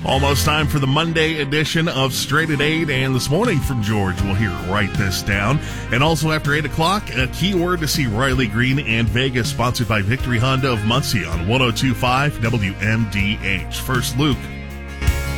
Almost time for the Monday edition of Straight at 8, and this morning from George, we'll hear Write This Down. And also after 8 o'clock, a keyword to see Riley Green and Vegas, sponsored by Victory Honda of Muncie on 102.5 WMDH. First, Luke.